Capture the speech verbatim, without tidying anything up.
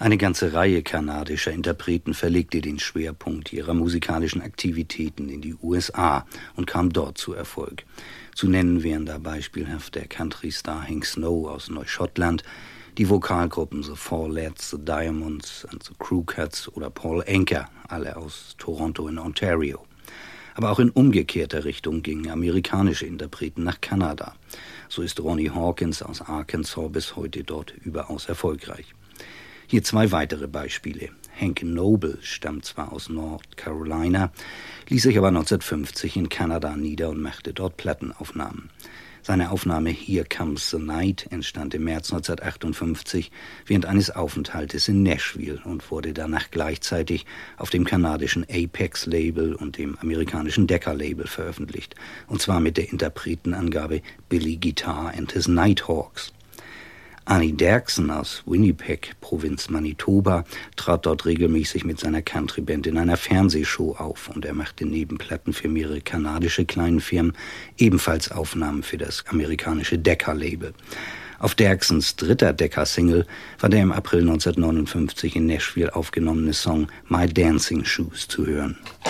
Eine ganze Reihe kanadischer Interpreten verlegte den Schwerpunkt ihrer musikalischen Aktivitäten in die U S A und kam dort zu Erfolg. Zu nennen wären da beispielhaft der Country-Star Hank Snow aus Neuschottland, die Vokalgruppen The Four Lads, The Diamonds and The Crew Cuts oder Paul Anka, alle aus Toronto in Ontario. Aber auch in umgekehrter Richtung gingen amerikanische Interpreten nach Kanada. So ist Ronnie Hawkins aus Arkansas bis heute dort überaus erfolgreich. Hier zwei weitere Beispiele. Hank Noble stammt zwar aus North Carolina, ließ sich aber neunzehnhundertfünfzig in Kanada nieder und machte dort Plattenaufnahmen. Seine Aufnahme Here Comes the Night entstand im März neunzehnhundertachtundfünfzig während eines Aufenthaltes in Nashville und wurde danach gleichzeitig auf dem kanadischen Apex-Label und dem amerikanischen Decca-Label veröffentlicht, und zwar mit der Interpretenangabe Billy Guitar and his Nighthawks. Arnie Derksen aus Winnipeg, Provinz Manitoba, trat dort regelmäßig mit seiner Countryband in einer Fernsehshow auf und er machte neben Platten für mehrere kanadische kleine Firmen ebenfalls Aufnahmen für das amerikanische Decca-Label. Auf Derksens dritter Decca-Single war der im April neunzehnhundertneunundfünfzig in Nashville aufgenommene Song My Dancing Shoes zu hören.